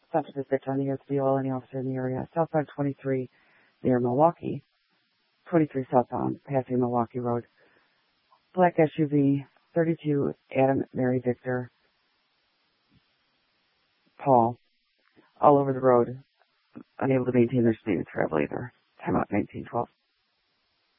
stopped to visit Johnny Gatsby or any officer in the area. Southbound 23 near Milwaukee. 23 southbound, passing Milwaukee Road. Black SUV, 32 Adam, Mary, Victor, Paul, all over the road, unable to maintain their speed of travel either. Time out 1912.